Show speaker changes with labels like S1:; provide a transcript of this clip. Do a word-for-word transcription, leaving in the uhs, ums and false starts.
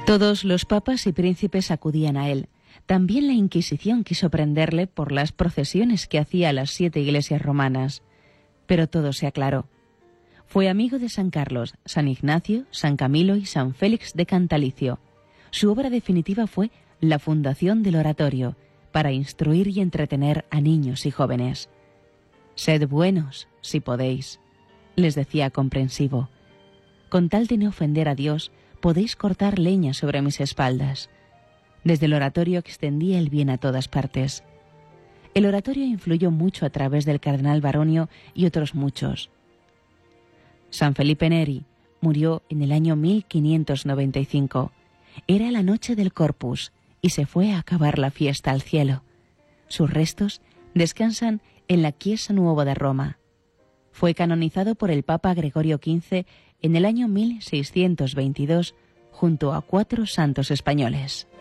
S1: Todos los papas y príncipes acudían a él. También la Inquisición quiso prenderle por las procesiones que hacía a las siete iglesias romanas. Pero todo se aclaró. Fue amigo de San Carlos, San Ignacio, San Camilo y San Félix de Cantalicio. Su obra definitiva fue la fundación del oratorio, para instruir y entretener a niños y jóvenes. «Sed buenos, si podéis», les decía comprensivo. «Con tal de no ofender a Dios, podéis cortar leña sobre mis espaldas». Desde el oratorio extendía el bien a todas partes. El oratorio influyó mucho a través del cardenal Baronio y otros muchos. San Felipe Neri murió en el año mil quinientos noventa y cinco. Era la noche del Corpus y se fue a acabar la fiesta al cielo. Sus restos descansan en la Chiesa Nuova de Roma. Fue canonizado por el Papa Gregorio quince en el año mil seiscientos veintidós junto a cuatro santos españoles.